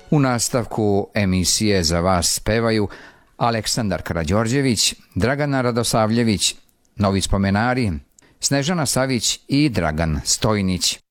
U nastavku emisije za vas pevaju Aleksandar Karađorđević, Dragana Radosavljević, Novi spomenari, Snežana Savić i Dragan Stojnić.